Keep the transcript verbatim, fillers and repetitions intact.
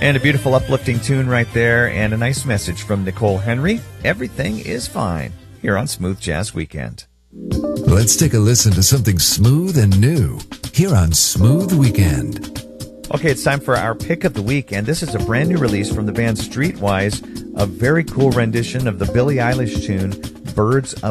And a beautiful uplifting tune right there, and a nice message from Nicole Henry. Everything is fine here on Smooth Jazz Weekend. Let's take a listen to something smooth and new here on Smooth Weekend. Okay, it's time for our pick of the week, and this is a brand new release from the band Streetwise, a very cool rendition of the Billie Eilish tune, Birds of